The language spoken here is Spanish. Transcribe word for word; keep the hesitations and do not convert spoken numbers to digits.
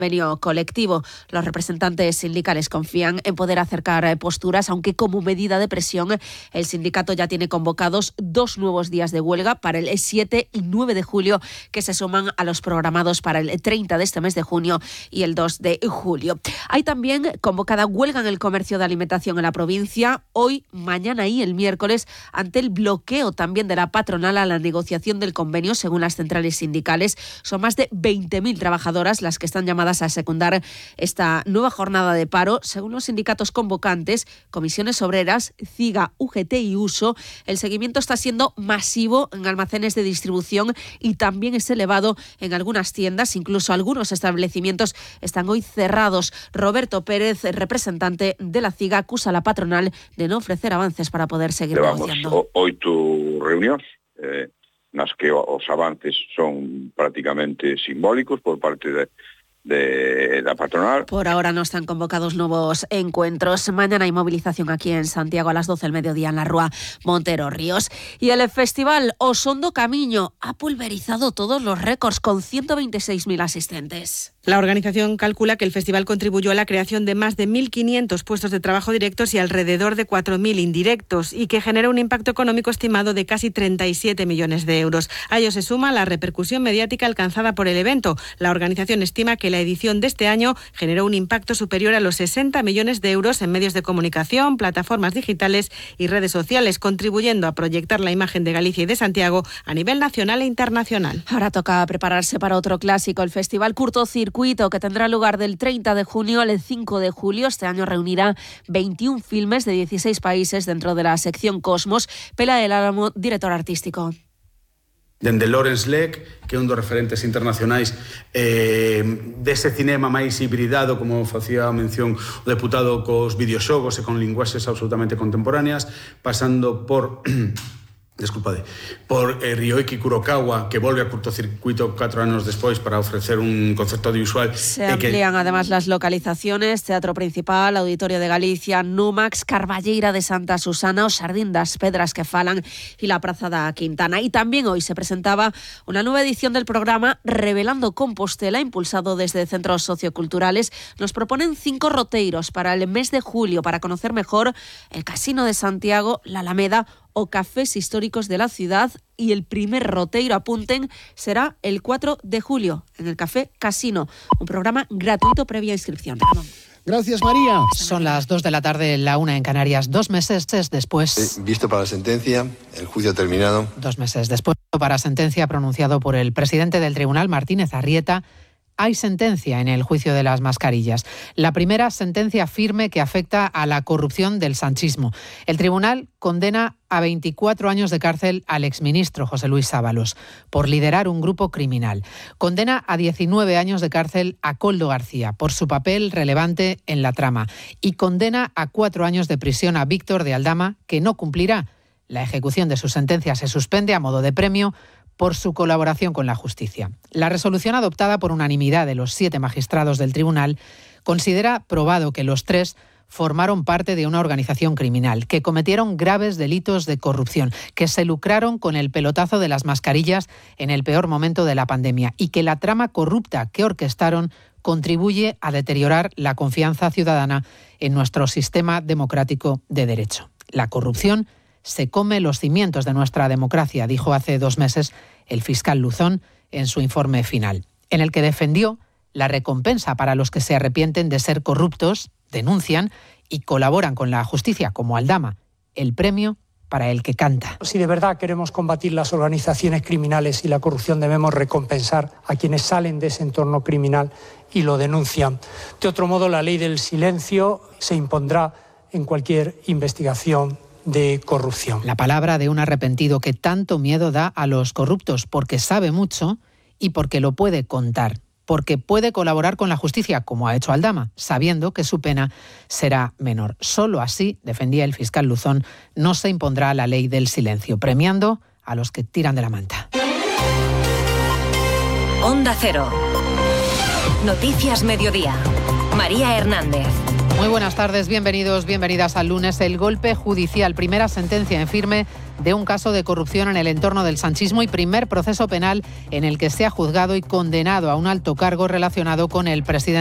convenio colectivo. Los representantes sindicales confían en poder acercar posturas, aunque como medida de presión el sindicato ya tiene convocados dos nuevos días de huelga para el siete y nueve de julio, que se suman a los programados para el treinta de este mes de junio y el dos de julio. Hay también convocada huelga en el comercio de alimentación en la provincia, hoy, mañana y el miércoles, ante el bloqueo también de la patronal a la negociación del convenio. Según las centrales sindicales, son más de veinte mil trabajadoras las que están llamadas a secundar esta nueva jornada de paro. Según los sindicatos convocantes, Comisiones Obreras, CIGA, U G T y Uso, el seguimiento está siendo masivo en almacenes de distribución y también es elevado en algunas tiendas. Incluso algunos establecimientos están hoy cerrados. Roberto Pérez, representante de la CIGA, acusa a la patronal de no ofrecer avances para poder seguir Levamos negociando. oito reunións eh, nas que os avances son prácticamente simbólicos por parte de de la patronal. Por ahora no están convocados nuevos encuentros. Mañana hay movilización aquí en Santiago a las doce del mediodía en la Rúa Montero Ríos. Y el festival Osondo Camiño ha pulverizado todos los récords con ciento veintiséis mil asistentes. La organización calcula que el festival contribuyó a la creación de más de mil quinientos puestos de trabajo directos y alrededor de cuatro mil indirectos, y que genera un impacto económico estimado de casi treinta y siete millones de euros. A ello se suma la repercusión mediática alcanzada por el evento. La organización estima que la edición de este año generó un impacto superior a los sesenta millones de euros en medios de comunicación, plataformas digitales y redes sociales, contribuyendo a proyectar la imagen de Galicia y de Santiago a nivel nacional e internacional. Ahora toca prepararse para otro clásico, el Festival Curtocircuito, que tendrá lugar del treinta de junio al cinco de julio. Este año reunirá veintiún filmes de dieciséis países dentro de la sección Cosmos. Pela del Álamo, director artístico. Dende Lawrence Leck, que é un dos referentes internacionais eh, dese cinema máis hibridado, como facía mención o deputado, cos videoxogos e con linguaxes absolutamente contemporáneas, pasando por... Desculpade, por eh, Ryoiki Kurokawa, que volve a curtocircuito cuatro anos despois para ofrecer un concepto audiovisual. Se amplían que... además las localizaciones: Teatro Principal, Auditorio de Galicia, Numax, Carballeira de Santa Susana, o Sardín das Pedras que falan y la Praza da Quintana. Y también hoy se presentaba una nueva edición del programa Revelando Compostela, impulsado desde centros socioculturales. Nos proponen cinco roteiros para el mes de julio para conocer mejor el Casino de Santiago, la Alameda o cafés históricos de la ciudad, y el primer roteiro, apunten, será el cuatro de julio en el Café Casino, un programa gratuito previa inscripción. Ramón. Gracias, María. Son las dos de la tarde, la una en Canarias. Dos meses después... Eh, visto para la sentencia, el juicio ha terminado. Dos meses después, para sentencia pronunciado por el presidente del tribunal, Martínez Arrieta, hay sentencia en el juicio de las mascarillas. La primera, sentencia firme que afecta a la corrupción del sanchismo. El tribunal condena a veinticuatro años de cárcel al exministro José Luis Ábalos por liderar un grupo criminal. Condena a diecinueve años de cárcel a Koldo García por su papel relevante en la trama. Y condena a cuatro años de prisión a Víctor de Aldama, que no cumplirá. La ejecución de su sentencia se suspende a modo de premio por su colaboración con la justicia. La resolución, adoptada por unanimidad de los siete magistrados del tribunal, considera probado que los tres formaron parte de una organización criminal, que cometieron graves delitos de corrupción, que se lucraron con el pelotazo de las mascarillas en el peor momento de la pandemia y que la trama corrupta que orquestaron contribuye a deteriorar la confianza ciudadana en nuestro sistema democrático de derecho. La corrupción se come los cimientos de nuestra democracia, dijo hace dos meses el fiscal Luzón en su informe final, en el que defendió la recompensa para los que se arrepienten de ser corruptos, denuncian y colaboran con la justicia, como Aldama, el premio para el que canta. Si de verdad queremos combatir las organizaciones criminales y la corrupción, debemos recompensar a quienes salen de ese entorno criminal y lo denuncian. De otro modo, la ley del silencio se impondrá en cualquier investigación de corrupción. La palabra de un arrepentido que tanto miedo da a los corruptos, porque sabe mucho y porque lo puede contar, porque puede colaborar con la justicia, como ha hecho Aldama, sabiendo que su pena será menor. Solo así, defendía el fiscal Luzón, no se impondrá la ley del silencio, premiando a los que tiran de la manta. Onda Cero. Noticias Mediodía. María Hernández. Muy buenas tardes, bienvenidos, bienvenidas al lunes. El golpe judicial, primera sentencia en firme de un caso de corrupción en el entorno del sanchismo y primer proceso penal en el que se ha juzgado y condenado a un alto cargo relacionado con el presidente